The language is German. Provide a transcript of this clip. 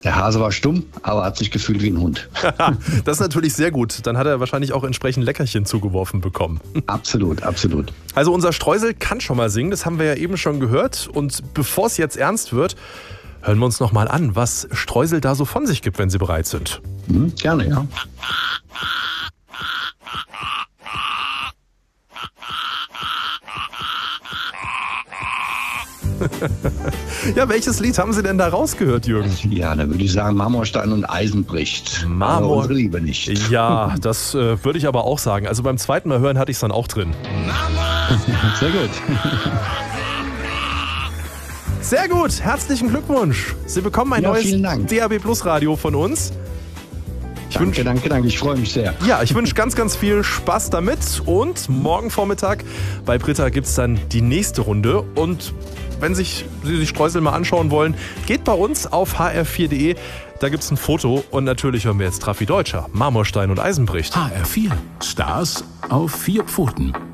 Der Hase war stumm, aber hat sich gefühlt wie ein Hund. Das ist natürlich sehr gut. Dann hat er wahrscheinlich auch entsprechend Leckerchen zugeworfen bekommen. Absolut, absolut. Also unser Streusel kann schon mal singen, das haben wir ja eben schon gehört. Und bevor es jetzt ernst wird, hören wir uns noch mal an, was Streusel da so von sich gibt, wenn Sie bereit sind. Gerne, ja. Ja, welches Lied haben Sie denn da rausgehört, Jürgen? Ja, dann würde ich sagen, Marmorstein und Eisen bricht. Aber unsere Liebe nicht. Ja, das würde ich aber auch sagen. Also beim zweiten Mal hören hatte ich es dann auch drin. Sehr gut. Sehr gut, herzlichen Glückwunsch. Sie bekommen ein neues DAB Plus Radio von uns. Danke. Ich freue mich sehr. Ja, ich wünsche ganz, ganz viel Spaß damit. Und morgen Vormittag bei Britta gibt es dann die nächste Runde. Und wenn Sie sich Streusel mal anschauen wollen, geht bei uns auf hr4.de. Da gibt es ein Foto. Und natürlich hören wir jetzt Traffi Deutscher, Marmorstein und Eisen bricht. HR4, Stars auf 4 Pfoten.